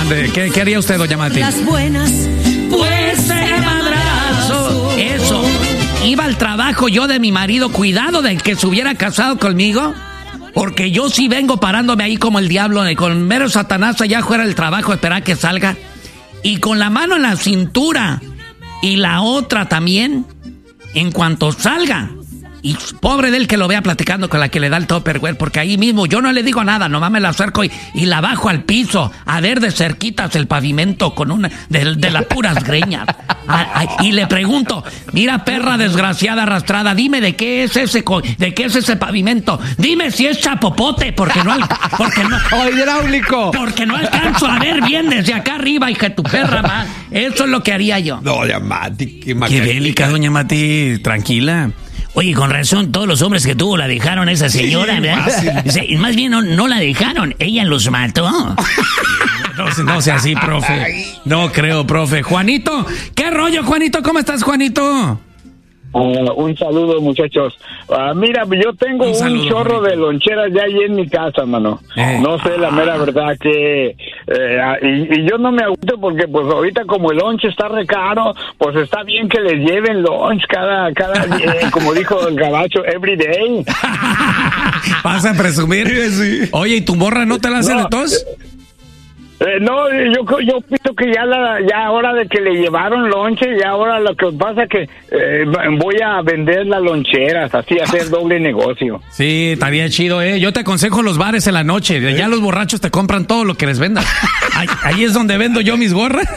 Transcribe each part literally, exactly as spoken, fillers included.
Mande, ¿qué, qué haría usted, doña Mati? Las buenas, pues de madrazo. Eso. Iba al trabajo yo de mi marido, cuidado de que se hubiera casado conmigo, porque yo sí vengo parándome ahí como el diablo, con mero Satanás allá fuera del trabajo, esperar que salga, y con la mano en la cintura, y la otra también, en cuanto salga. Y pobre de él que lo vea platicando con la que le da el tupperware, porque ahí mismo yo no le digo nada, nomás me la acerco y, y la bajo al piso, a ver de cerquitas el pavimento con una de, de las puras greñas. A, a, y le pregunto, mira perra desgraciada arrastrada, dime de qué es ese de qué es ese pavimento, dime si es chapopote, porque no porque no ¡oh, hidráulico! Porque no alcanzo a ver bien desde acá arriba, hija de tu perra, ma. Eso es lo que haría yo. No, doña Mati, qué Qué bélica, doña Mati, tranquila. Oye, con razón, todos los hombres que tuvo la dejaron a esa señora, sí, ¿verdad? Dice, más bien no, no la dejaron, ella los mató. No, no sea así, profe. No creo, profe. Juanito, ¿qué rollo, Juanito? ¿Cómo estás, Juanito? Uh, un saludo, muchachos. Uh, mira, yo tengo un, saludo, un chorro Juanito. de loncheras ya ahí en mi casa, mano. Eh. No sé, la mera verdad que... Eh, y, y yo no me agüito porque pues ahorita como el lonche está re caro, pues está bien que les lleven lunch cada, cada eh, como dijo el gabacho, every day. ¿Vas a presumir? Sí. Oye, ¿y tu morra no te la hace no. de tos? Eh, no, yo yo pienso que ya la ya ahora de que le llevaron lonche, ya ahora lo que pasa es que eh, voy a vender las loncheras, así hacer doble negocio. Sí, estaría chido, eh. Yo te aconsejo los bares en la noche, ya los borrachos te compran todo lo que les vendas. Ahí, ahí es donde vendo yo mis gorras.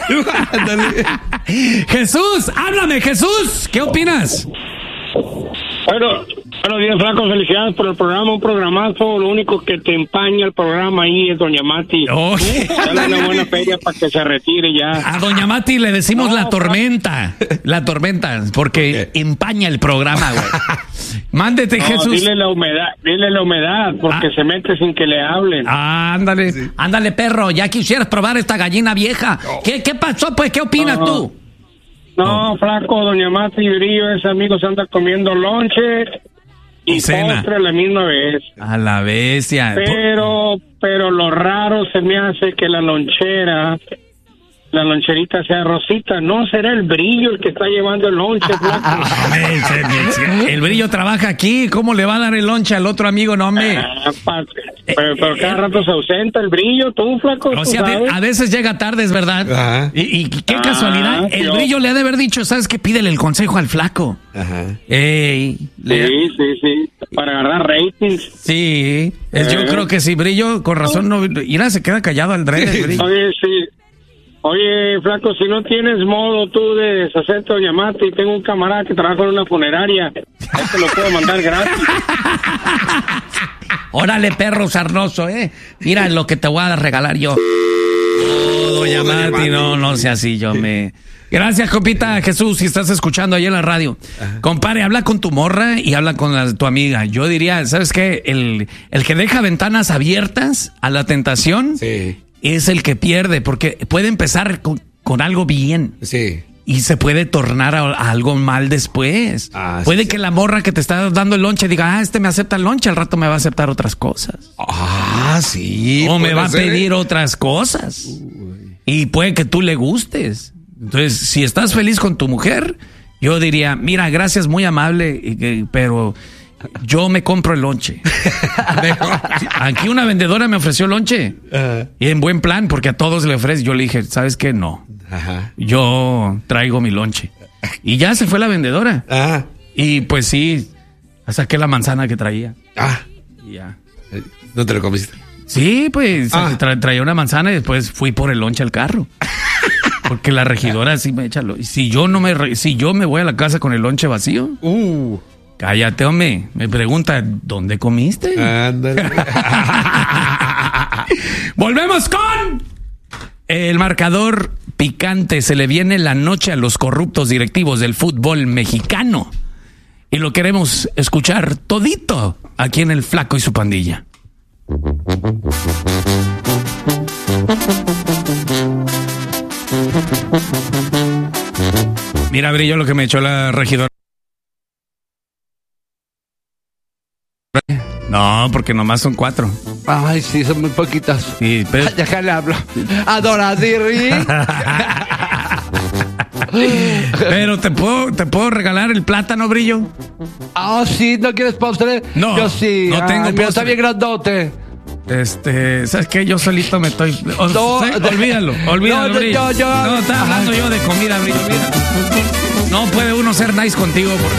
Jesús, háblame, Jesús, ¿qué opinas? Bueno, buenos días, Flaco, felicidades por el programa, un programazo. Lo único que te empaña el programa ahí es doña Mati. Oh. Dale una buena feria para que se retire ya. A doña Mati le decimos no, la tormenta, la tormenta, porque okay. empaña el programa, güey. Mándete, no, Jesús. Dile la humedad, dile la humedad, porque ah. se mete sin que le hablen. Ah, ándale, sí. ándale, perro, ya quisieras probar esta gallina vieja. No. ¿Qué, qué pasó, pues? ¿Qué opinas no. tú? No, flaco, doña Mati y Brillo, ese amigo se anda comiendo lonche y cena. Postre a la misma vez. A la bestia. Pero, pero lo raro se me hace que la lonchera, la loncherita sea rosita. No será el Brillo el que está llevando el lonche, flaco. El Brillo trabaja aquí, ¿cómo le va a dar el lonche al otro amigo? No, me. Ah, pero, pero cada rato se ausenta el Brillo, tú, flaco. O sea, a veces llega tarde, es verdad. Ajá. Y, y qué ah, casualidad, el yo. Brillo le ha de haber dicho, ¿sabes qué? Pídele el consejo al flaco. Ajá. Ey, le... Sí, sí, sí, para agarrar ratings. Sí, es, eh. yo creo que sí, Brillo, con razón, no, Ira se queda callado al drene, Brillo. Oye, sí. Oye, flaco, si no tienes modo tú de deshacerte doña Mati, tengo un camarada que trabaja en una funeraria, ahí te lo puedo mandar gratis. Órale, perro sarnoso, ¿eh? Mira lo que te voy a regalar yo. Oh, doña Mati, no, no sea así, yo me... Gracias, compita Jesús, si estás escuchando ahí en la radio. Ajá. Compadre, habla con tu morra y habla con la, tu amiga. Yo diría, ¿sabes qué? El, el que deja ventanas abiertas a la tentación... Sí. Es el que pierde, porque puede empezar con, con algo bien. Sí. Y se puede tornar a, a algo mal después. Ah, puede sí, que sí. la morra que te está dando el lonche diga, ah, este me acepta el lonche, al rato me va a aceptar otras cosas. Ah, sí. O me va a pedir otras cosas. Uy. Y puede que tú le gustes. Entonces, si estás feliz con tu mujer, yo diría, mira, gracias, muy amable, pero... yo me compro el lonche. Aquí una vendedora me ofreció lonche. Uh-huh. Y en buen plan, porque a todos le ofrece. Yo le dije, ¿sabes qué? No. Uh-huh. Yo traigo mi lonche. Y ya se fue la vendedora. Uh-huh. Y pues sí, saqué la manzana que traía. Ah. Y ya. ¿No te lo comiste? Sí, pues ah. tra- traía una manzana y después fui por el lonche al carro. Porque la regidora sí me echa. Lo- si yo no me re- si yo me voy a la casa con el lonche vacío. Uh. Cállate, hombre. Me pregunta, ¿dónde comiste? Ándale. Volvemos con el marcador picante. Se le viene la noche a los corruptos directivos del fútbol mexicano. Y lo queremos escuchar todito aquí en El Flaco y su pandilla. Mira, Brillo, lo que me echó la regidora. No, porque nomás son cuatro. Ay, sí, son muy poquitas. Sí, pero... Déjale hablo. Adoradirri. Pero te puedo, te puedo regalar el plátano, Brillo. Ah, oh, sí, ¿no quieres postre? No, yo sí. no tengo Ay, postre. Está bien grandote. Este, ¿sabes qué? Yo solito me estoy. O, No, ¿sí? Olvídalo, olvídalo, no, Brillo. yo, yo, no, estaba hablando ay. yo de comida, Brillo. Mira. No puede uno ser nice contigo porque